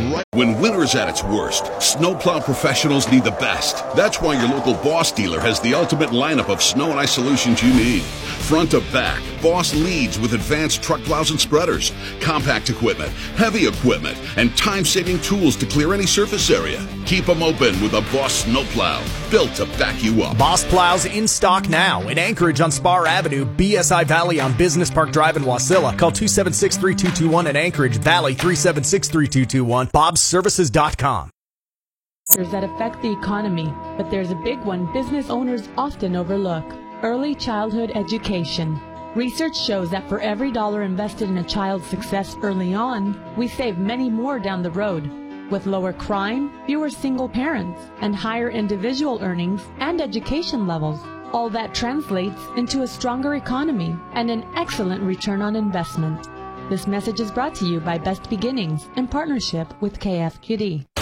right when winter's at its worst. Snowplow professionals need the best. That's why your local Boss dealer has the ultimate lineup of snow and ice solutions you need. Front to back, Boss leads with advanced truck plows and spreaders, compact equipment, heavy equipment, and time-saving tools to clear any surface area. Keep them open with a Boss snowplow, built to back you up. Boss plows in stock now in Anchorage on Spar Avenue, BSI Valley on Business Park Drive in Wasilla. Call 276-3221 in Anchorage, Valley 376-3221, bobsservices.com. That affect the economy, but there's a big one business owners often overlook: early childhood education. Research shows that for every dollar invested in a child's success early on, we save many more down the road. With lower crime, fewer single parents, and higher individual earnings and education levels, all that translates into a stronger economy and an excellent return on investment. This message is brought to you by Best Beginnings in partnership with KFQD.